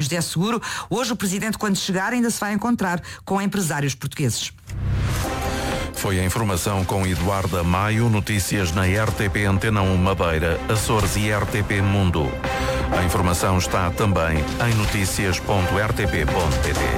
José Seguro. Hoje o Presidente, quando chegar, ainda se vai encontrar com empresários portugueses. Foi a informação com Eduardo Maio, notícias na RTP Antena 1 Madeira, Açores e RTP Mundo. A informação está também em noticias.rtp.pt.